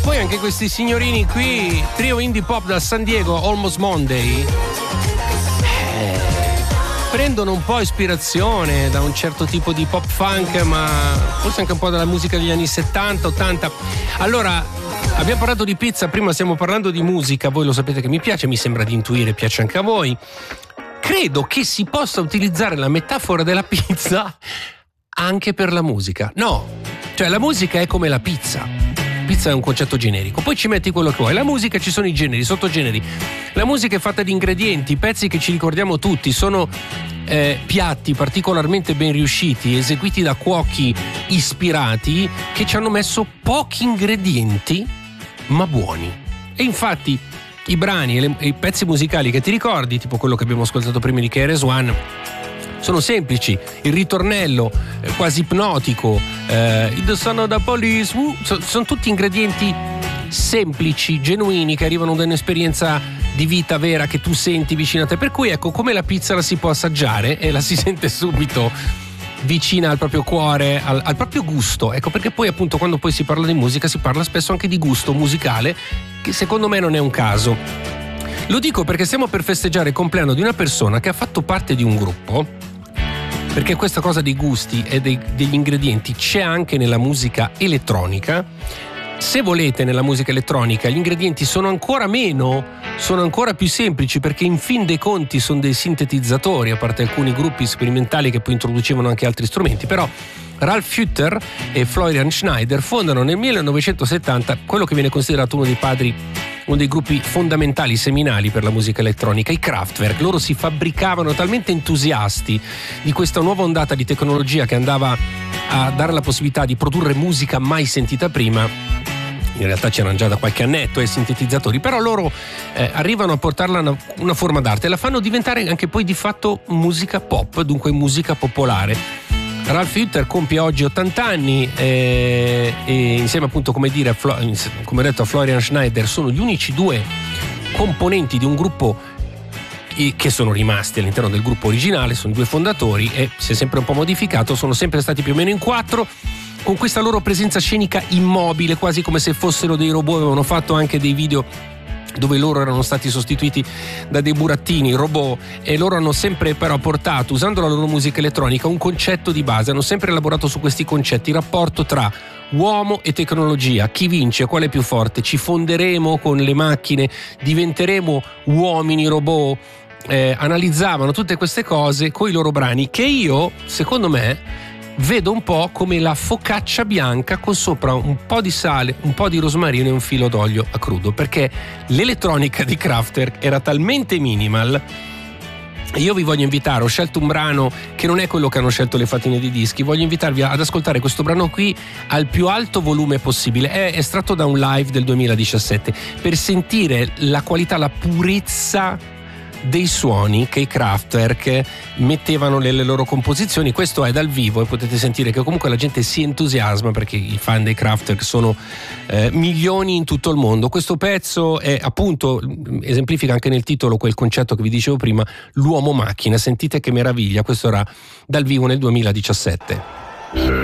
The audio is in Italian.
Poi anche questi signorini qui, trio indie pop da San Diego, Almost Monday, prendono un po' ispirazione da un certo tipo di pop funk, ma forse anche un po' dalla musica degli anni 70, 80. Allora, abbiamo parlato di pizza, prima stiamo parlando di musica, voi lo sapete che mi piace, mi sembra di intuire, piace anche a voi. Credo che si possa utilizzare la metafora della pizza anche per la musica. No, cioè la musica è come la pizza. Pizza è un concetto generico, poi ci metti quello che vuoi. La musica, ci sono i generi, i sottogeneri. La musica è fatta di ingredienti, pezzi che ci ricordiamo tutti, sono piatti particolarmente ben riusciti, eseguiti da cuochi ispirati che ci hanno messo pochi ingredienti ma buoni. E infatti i brani e i pezzi musicali che ti ricordi, tipo quello che abbiamo ascoltato prima di KRS-One, sono semplici, il ritornello quasi ipnotico, The Son of the Police, sono tutti ingredienti semplici, genuini, che arrivano da un'esperienza di vita vera che tu senti vicino a te. Per cui ecco, come la pizza la si può assaggiare e la si sente subito vicina al proprio cuore, al proprio gusto. Ecco perché poi appunto quando poi si parla di musica si parla spesso anche di gusto musicale, che secondo me non è un caso. Lo dico perché stiamo per festeggiare il compleanno di una persona che ha fatto parte di un gruppo, perché questa cosa dei gusti e degli ingredienti c'è anche nella musica elettronica. Se volete, nella musica elettronica gli ingredienti sono ancora meno, sono ancora più semplici, perché in fin dei conti sono dei sintetizzatori, a parte alcuni gruppi sperimentali che poi introducevano anche altri strumenti. Però Ralf Hütter e Florian Schneider fondano nel 1970 quello che viene considerato uno dei gruppi fondamentali, seminali per la musica elettronica, i Kraftwerk. Loro si fabbricavano talmente entusiasti di questa nuova ondata di tecnologia che andava a dare la possibilità di produrre musica mai sentita prima. In realtà c'erano già da qualche annetto i sintetizzatori, però loro arrivano a portarla a una forma d'arte e la fanno diventare anche poi di fatto musica pop, dunque musica popolare. Ralf Hütter compie oggi 80 anni e insieme appunto, come ho detto, a Florian Schneider, sono gli unici due componenti di un gruppo che sono rimasti all'interno del gruppo originale. Sono i due fondatori e si è sempre un po' modificato, sono sempre stati più o meno in 4, con questa loro presenza scenica immobile, quasi come se fossero dei robot. Avevano fatto anche dei video dove loro erano stati sostituiti da dei burattini, robot, e loro hanno sempre però portato, usando la loro musica elettronica, un concetto di base. Hanno sempre lavorato su questi concetti, il rapporto tra uomo e tecnologia, chi vince, qual è più forte, ci fonderemo con le macchine, diventeremo uomini robot. Analizzavano tutte queste cose con i loro brani, che io, secondo me, vedo un po' come la focaccia bianca con sopra un po' di sale, un po' di rosmarino e un filo d'olio a crudo, perché l'elettronica di Kraftwerk era talmente minimal. Io vi voglio invitare, ho scelto un brano che non è quello che hanno scelto le fatine di dischi, voglio invitarvi ad ascoltare questo brano qui al più alto volume possibile. È estratto da un live del 2017, per sentire la qualità, la purezza dei suoni che i Kraftwerk mettevano nelle loro composizioni. Questo è dal vivo e potete sentire che comunque la gente si entusiasma, perché i fan dei Kraftwerk sono milioni in tutto il mondo. Questo pezzo è appunto, esemplifica anche nel titolo quel concetto che vi dicevo prima, l'uomo macchina. Sentite che meraviglia, questo era dal vivo nel 2017.